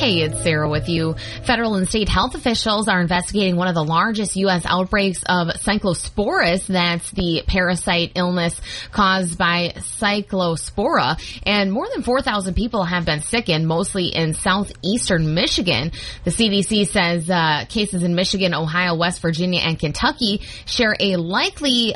Hey, it's Sarah with you. Federal and state health officials are investigating one of the largest U.S. outbreaks of Cyclosporus. That's the parasite illness caused by Cyclospora. And more than 4,000 people have been sickened, mostly in southeastern Michigan. The CDC says cases in Michigan, Ohio, West Virginia, and Kentucky share a likely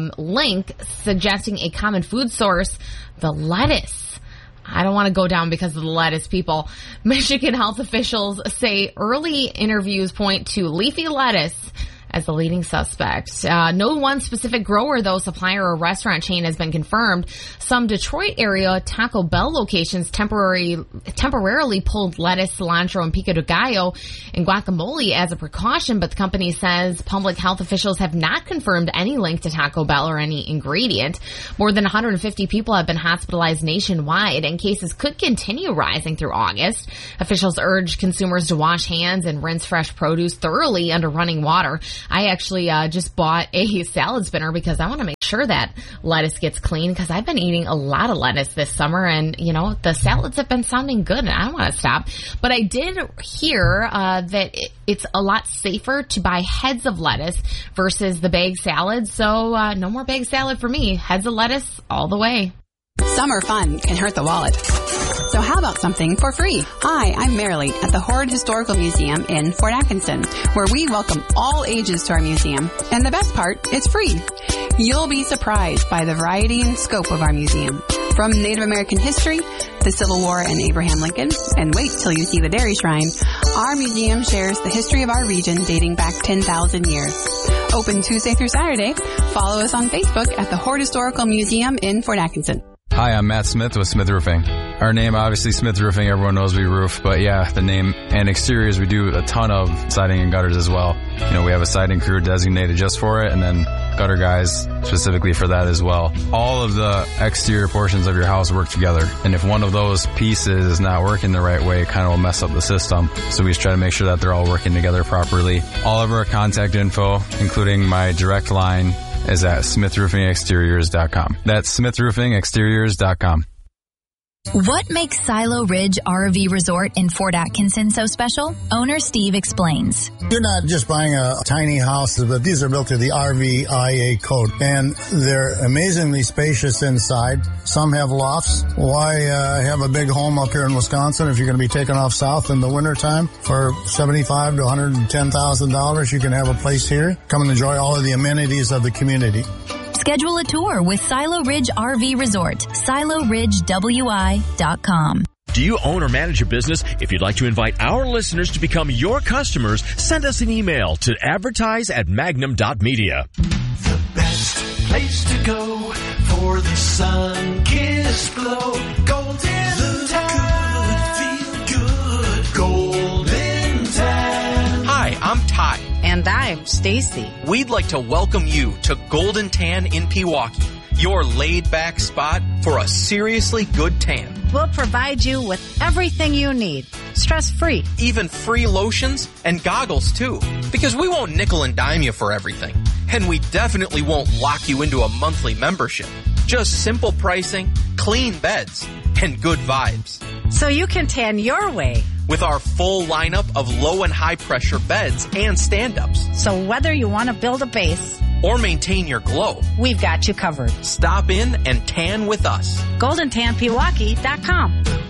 link suggesting a common food source, the lettuce. I don't want to go down because of the lettuce, people. Michigan health officials say early interviews point to leafy lettuce as the leading suspect. No one specific grower, though, supplier or restaurant chain has been confirmed. Some Detroit area Taco Bell locations temporarily pulled lettuce, cilantro, and pico de gallo and guacamole as a precaution, but the company says public health officials have not confirmed any link to Taco Bell or any ingredient. More than 150 people have been hospitalized nationwide, and cases could continue rising through August. Officials urge consumers to wash hands and rinse fresh produce thoroughly under running water. I actually just bought a salad spinner because I want to make sure that lettuce gets clean, because I've been eating a lot of lettuce this summer, and, you know, the salads have been sounding good, and I don't want to stop. But I did hear that it's a lot safer to buy heads of lettuce versus the bag salad, so no more bag salad for me. Heads of lettuce all the way. Summer fun can hurt the wallet. So how about something for free? Hi, I'm Marilee at the Horde Historical Museum in Fort Atkinson, where we welcome all ages to our museum. And the best part, it's free. You'll be surprised by the variety and scope of our museum. From Native American history, the Civil War and Abraham Lincoln, and wait till you see the Dairy Shrine, our museum shares the history of our region dating back 10,000 years. Open Tuesday through Saturday. Follow us on Facebook at the Horde Historical Museum in Fort Atkinson. Hi, I'm Matt Smith with Smith Roofing. Our name, obviously, Smith Roofing, everyone knows we roof, but yeah, the name and exteriors, we do a ton of siding and gutters as well. You know, we have a siding crew designated just for it, and then gutter guys specifically for that as well. All of the exterior portions of your house work together, and if one of those pieces is not working the right way, it kind of will mess up the system. So we just try to make sure that they're all working together properly. All of our contact info, including my direct line, is at smithroofingexteriors.com. That's smithroofingexteriors.com. What makes Silo Ridge RV Resort in Fort Atkinson so special? Owner Steve explains. You're not just buying a tiny house, but these are built to the RVIA code, and they're amazingly spacious inside. Some have lofts. Why have a big home up here in Wisconsin if you're going to be taking off south in the wintertime? For $75,000 to $110,000, you can have a place here. Come and enjoy all of the amenities of the community. Schedule a tour with Silo Ridge RV Resort, siloridgewi.com. Do you own or manage a business? If you'd like to invite our listeners to become your customers, send us an email to advertise@magnum.media. The best place to go for the sun-kissed glow. Golden Tan. Feel good. Golden Tan. Hi, I'm Ty. And I'm Stacy. We'd like to welcome you to Golden Tan in Pewaukee, your laid-back spot for a seriously good tan. We'll provide you with everything you need, stress-free. Even free lotions and goggles, too, because we won't nickel and dime you for everything. And we definitely won't lock you into a monthly membership. Just simple pricing, clean beds, and good vibes. So you can tan your way. With our full lineup of low and high pressure beds and stand-ups. So whether you want to build a base or maintain your glow, we've got you covered. Stop in and tan with us. GoldenTanPewaukee.com.